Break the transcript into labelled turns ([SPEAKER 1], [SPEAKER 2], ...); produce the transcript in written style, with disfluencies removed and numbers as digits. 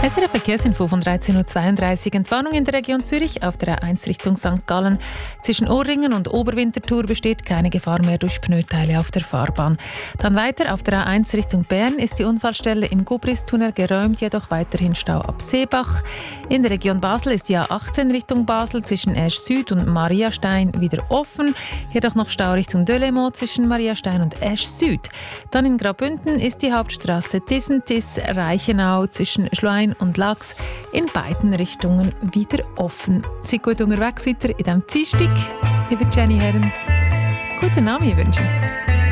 [SPEAKER 1] SRF Verkehrsinfo von 13.32 Uhr. Entwarnung in der Region Zürich auf der A1 Richtung St. Gallen. Zwischen Ohrringen und Oberwinterthur besteht keine Gefahr mehr durch Pneuteile auf der Fahrbahn. Dann weiter auf der A1 Richtung Bern ist die Unfallstelle im Gubristunnel geräumt, jedoch weiterhin Stau ab Seebach. In der Region Basel ist die A18 Richtung Basel zwischen Esch Süd und Mariastein wieder offen. Jedoch noch Stau Richtung Delémont zwischen Mariastein und Esch Süd. Dann in Graubünden ist die Hauptstraße Tissentis-Reichenau zwischen Schluein und Lachs in beiden Richtungen wieder offen. Seid gut unterwegs weiter in diesem Dienstag. Liebe Jenny Herren, guten Abend wünsche ich.